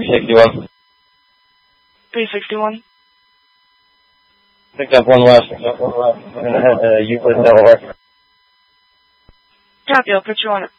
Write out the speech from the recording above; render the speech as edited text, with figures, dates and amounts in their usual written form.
361. 361. Picked up one less. I'm going to head to Euclid, Delaware. Copy, I'll put you on it.